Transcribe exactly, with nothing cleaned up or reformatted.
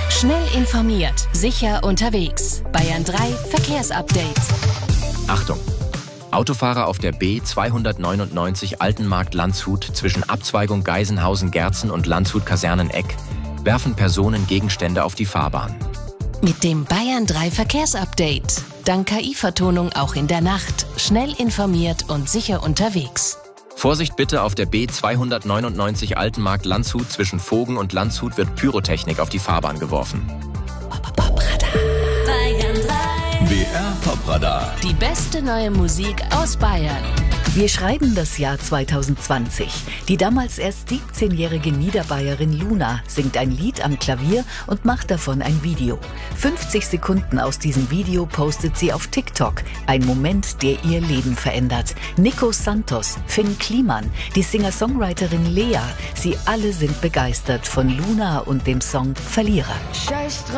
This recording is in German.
Schnell informiert, sicher unterwegs. Bayern drei Verkehrsupdate. Achtung! Autofahrer auf der B zweihundertneunundneunzig Altenmarkt-Landshut zwischen Abzweigung Geisenhausen-Gerzen und Landshut-Kaserneneck werfen Personen Gegenstände auf die Fahrbahn. Mit dem Bayern drei Verkehrsupdate. Dank K I-Vertonung auch in der Nacht. Schnell informiert und sicher unterwegs. Vorsicht bitte, auf der B zweihundertneunundneunzig Altenmarkt-Landshut zwischen Vogen und Landshut wird Pyrotechnik auf die Fahrbahn geworfen. Bayern drei. B R Popradar. Die beste neue Musik aus Bayern. Wir schreiben das Jahr zweitausendzwanzig. Die damals erst siebzehnjährige Niederbayerin Luna singt ein Lied am Klavier und macht davon ein Video. fünfzig Sekunden aus diesem Video postet sie auf TikTok. Ein Moment, der ihr Leben verändert. Nico Santos, Finn Kliman, die Singer-Songwriterin Lea, sie alle sind begeistert von Luna und dem Song Verlierer. Scheiß drauf.